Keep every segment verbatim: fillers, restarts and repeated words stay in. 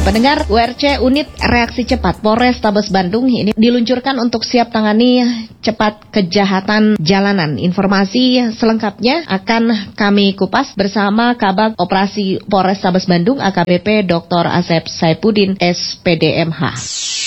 Pendengar, U R C Unit Reaksi Cepat Polrestabes Bandung ini diluncurkan untuk siap tangani cepat kejahatan jalanan. Informasi selengkapnya akan kami kupas bersama Kabag Operasi Polrestabes Bandung A K B P Doktor Asep Saipudin S P D M H.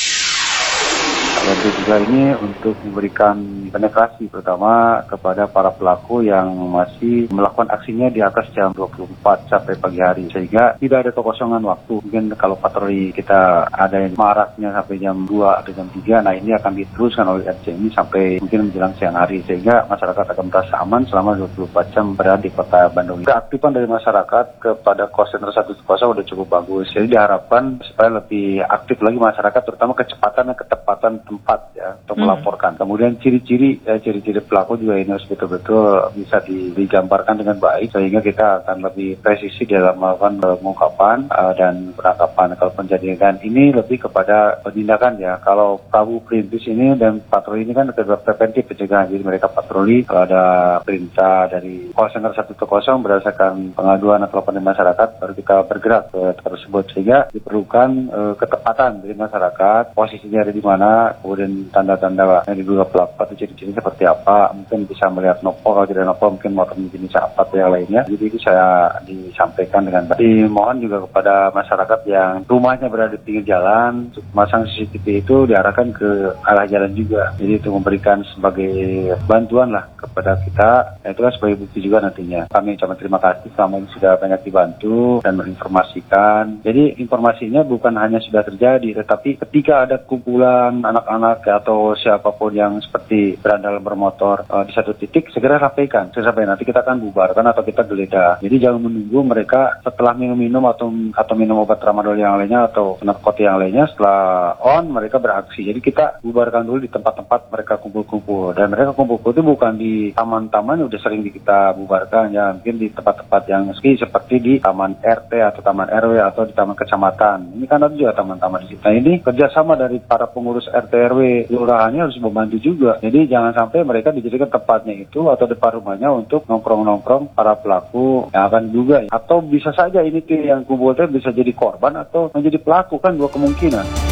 Dan juga ini untuk memberikan penetrasi terutama kepada para pelaku yang masih melakukan aksinya di atas jam dua puluh empat sampai pagi hari, sehingga tidak ada kekosongan waktu. Mungkin kalau patroli kita ada yang maraknya sampai jam dua atau jam tiga, nah ini akan diteruskan oleh R C ini sampai mungkin menjelang siang hari, sehingga masyarakat akan merasa aman selama dua puluh empat jam berada di kota Bandung. Keaktifan dari masyarakat kepada call center satu satu nol sudah cukup bagus, jadi diharapkan supaya lebih aktif lagi masyarakat, terutama kecepatan dan ketepatan tempat ya untuk hmm. melaporkan. Kemudian ciri-ciri ya, ciri-ciri pelaku juga ini harus betul-betul bisa di, digambarkan dengan baik, sehingga kita akan lebih presisi dalam melakukan pengungkapan uh, dan penangkapan kalau terjadi. Dan ini lebih kepada penindakan ya. Kalau Prabu Perintis ini dan patroli ini kan adalah preventif pencegahan. Jadi mereka patroli kalau ada perintah dari call center satu satu nol berdasarkan pengaduan atau laporan masyarakat, baru kita bergerak ke tersebut, sehingga diperlukan uh, ketepatan dari masyarakat, posisinya ada di mana, kemudian tanda-tanda yang diduga pelaku atau ciri-ciri seperti apa, mungkin bisa melihat nopol, kalau tidak nopol mungkin motor jenis apa atau yang lainnya. Jadi itu saya disampaikan dengan baik. Dimohon juga kepada masyarakat yang rumahnya berada di pinggir jalan, untuk memasang C C T V itu diarahkan ke arah jalan juga. Jadi itu memberikan sebagai bantuan lah kepada kita, dan itu kan sebagai bukti juga nantinya. Kami ucapkan terima kasih selama ini sudah banyak dibantu dan menginformasikan. Jadi informasinya bukan hanya sudah terjadi, tetapi ketika ada kumpulan anak-anak atau siapapun yang seperti berandal bermotor uh, di satu titik, segera sampaikan. Sampai nanti kita akan bubarkan atau kita geledah. Jadi jangan menunggu mereka setelah minum-minum atau atau minum obat tramadol yang lainnya atau narkotika yang lainnya, setelah on mereka beraksi. Jadi kita bubarkan dulu di tempat-tempat mereka kumpul-kumpul. Dan mereka kumpul-kumpul itu bukan di taman-taman, udah sering di kita bubarkan ya, mungkin di tempat-tempat yang seperti di taman R T atau taman R W atau di taman kecamatan. Ini kan ada juga taman-taman di situ. Nah, ini kerjasama dari para pengurus R T R W kelurahannya harus membantu juga. Jadi jangan sampai mereka dijadikan tempatnya itu atau depan rumahnya untuk nongkrong-nongkrong para pelaku yang akan juga. Atau bisa saja ini yang kumpul bisa jadi korban atau menjadi pelaku, kan dua kemungkinan.